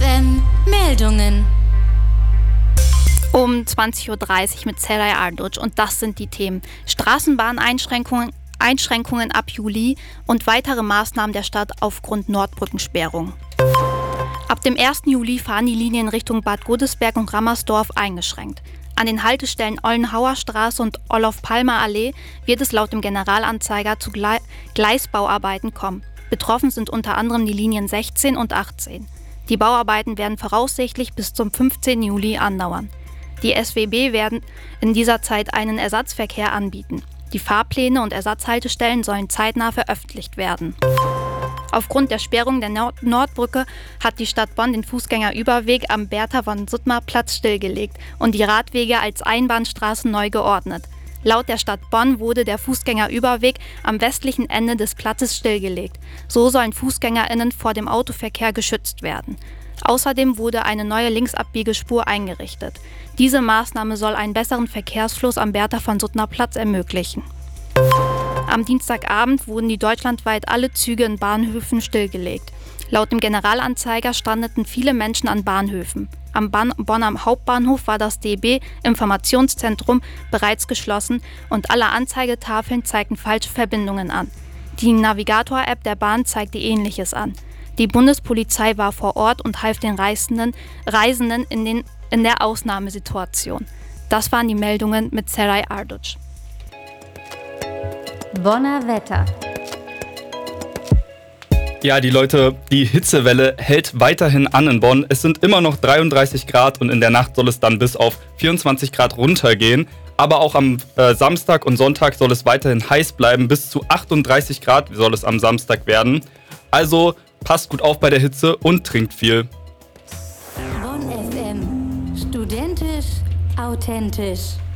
FM Meldungen. Um 20.30 Uhr mit Seray Arduc und das sind die Themen: Straßenbahneinschränkungen ab Juli und weitere Maßnahmen der Stadt aufgrund Nordbrückensperrung. Ab dem 1. Juli fahren die Linien Richtung Bad Godesberg und Rammersdorf eingeschränkt. An den Haltestellen Ollenhauer Straße und Olof-Palmer-Allee wird es laut dem Generalanzeiger zu Gleisbauarbeiten kommen. Betroffen sind unter anderem die Linien 16 und 18. Die Bauarbeiten werden voraussichtlich bis zum 15. Juli andauern. Die SWB werden in dieser Zeit einen Ersatzverkehr anbieten. Die Fahrpläne und Ersatzhaltestellen sollen zeitnah veröffentlicht werden. Aufgrund der Sperrung der Nordbrücke hat die Stadt Bonn den Fußgängerüberweg am Bertha-von-Suttner-Platz stillgelegt und die Radwege als Einbahnstraßen neu geordnet. Laut der Stadt Bonn wurde der Fußgängerüberweg am westlichen Ende des Platzes stillgelegt. So sollen FußgängerInnen vor dem Autoverkehr geschützt werden. Außerdem wurde eine neue Linksabbiegespur eingerichtet. Diese Maßnahme soll einen besseren Verkehrsfluss am Bertha-von-Suttner-Platz ermöglichen. Am Dienstagabend wurden die deutschlandweit alle Züge in Bahnhöfen stillgelegt. Laut dem Generalanzeiger standeten viele Menschen an Bahnhöfen. Am Bonner Hauptbahnhof war das DB-Informationszentrum bereits geschlossen und alle Anzeigetafeln zeigten falsche Verbindungen an. Die Navigator-App der Bahn zeigte Ähnliches an. Die Bundespolizei war vor Ort und half den Reisenden in der Ausnahmesituation. Das waren die Meldungen mit Seray Arduc. Bonner Wetter. Ja, die Hitzewelle hält weiterhin an in Bonn. Es sind immer noch 33 Grad und in der Nacht soll es dann bis auf 24 Grad runtergehen. Aber auch am Samstag und Sonntag soll es weiterhin heiß bleiben. Bis zu 38 Grad soll es am Samstag werden. Also passt gut auf bei der Hitze und trinkt viel. Bonn FM. Studentisch, authentisch.